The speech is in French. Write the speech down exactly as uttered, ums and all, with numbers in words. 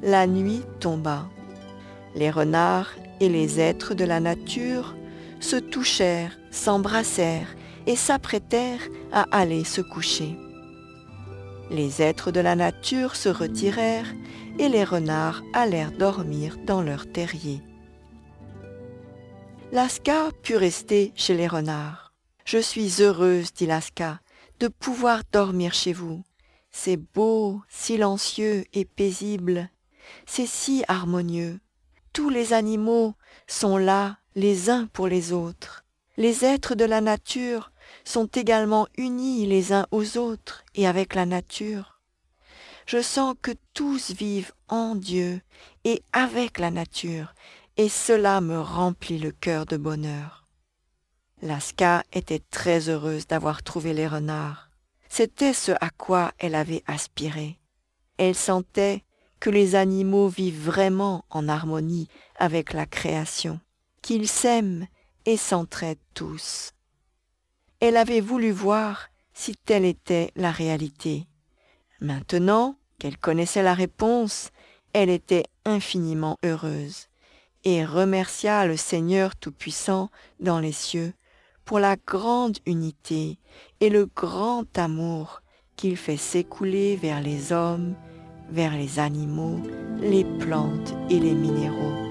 la nuit tomba. Les renards et les êtres de la nature se touchèrent, s'embrassèrent et s'apprêtèrent à aller se coucher. Les êtres de la nature se retirèrent et les renards allèrent dormir dans leur terrier. Laska put rester chez les renards. « Je suis heureuse, dit Laska, de pouvoir dormir chez vous. C'est beau, silencieux et paisible. C'est si harmonieux. Tous les animaux sont là les uns pour les autres. Les êtres de la nature sont également unis les uns aux autres et avec la nature. Je sens que tous vivent en Dieu et avec la nature, et cela me remplit le cœur de bonheur. » Laska était très heureuse d'avoir trouvé les renards. C'était ce à quoi elle avait aspiré. Elle sentait que les animaux vivent vraiment en harmonie avec la création, qu'ils s'aiment et s'entraident tous. Elle avait voulu voir si telle était la réalité. Maintenant qu'elle connaissait la réponse, elle était infiniment heureuse et remercia le Seigneur Tout-Puissant dans les cieux pour la grande unité et le grand amour qu'il fait s'écouler vers les hommes, vers les animaux, les plantes et les minéraux.